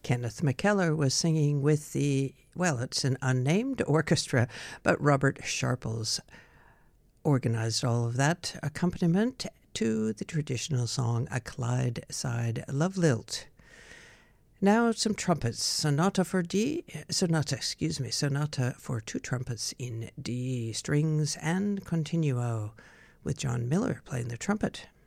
Kenneth McKellar was singing with it's an unnamed orchestra, but Robert Sharples organized all of that accompaniment to the traditional song A Clydeside Love Lilt. Now some trumpets, sonata for two trumpets in D strings and continuo, with John Miller playing the trumpet.